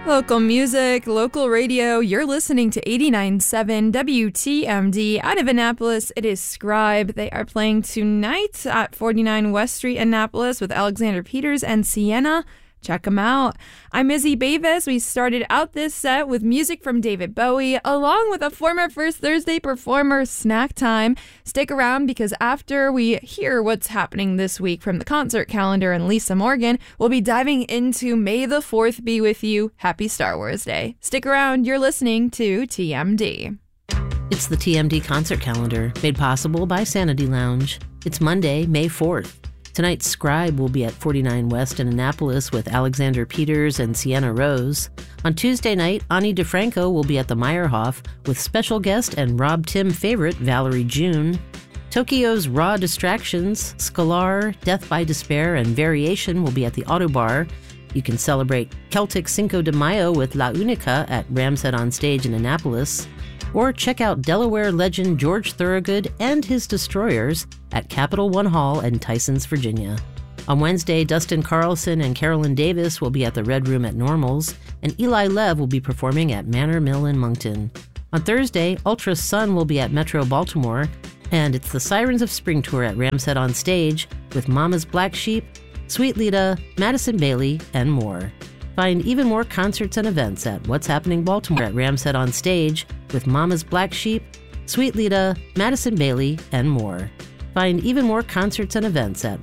Local music, local radio. You're listening to 89.7 WTMD out of Annapolis. It is Scribe. They are playing tonight at 49 West Street, Annapolis with Alexander Peters and Sienna. Check them out. I'm Izzy Bavis. We started out this set with music from David Bowie, along with a former First Thursday performer, Snack Time. Stick around because after we hear what's happening this week from the concert calendar and Lisa Morgan, we'll be diving into May the 4th Be With You. Happy Star Wars Day. Stick around. You're listening to TMD. It's the TMD concert calendar, made possible by Sanity Lounge. It's Monday, May 4th. Tonight, Scribe will be at 49 West in Annapolis with Alexander Peters and Sienna Rose. On Tuesday night, Ani DeFranco will be at the Meyerhoff with special guest and Rob Tim favorite Valerie June. Tokyo's Raw Distractions, Scalar, Death by Despair, and Variation will be at the Autobar. You can celebrate Celtic Cinco de Mayo with La Unica at Ramshead on Stage in Annapolis. Or check out Delaware legend George Thorogood and his Destroyers at Capital One Hall in Tysons, Virginia. On Wednesday, Dustin Carlson and Carolyn Davis will be at the Red Room at Normals, and Eli Lev will be performing at Manor Mill in Moncton. On Thursday, Ultra Sun will be at Metro Baltimore, and it's the Sirens of Spring Tour at Ramshead on Stage with Mama's Black Sheep, Sweet Lita, Madison Bailey, and more. Find even more concerts and events at What's Happening Baltimore at Ramshead on Stage with Mama's Black Sheep, Sweet Lita, Madison Bailey, and more. Find even more concerts and events at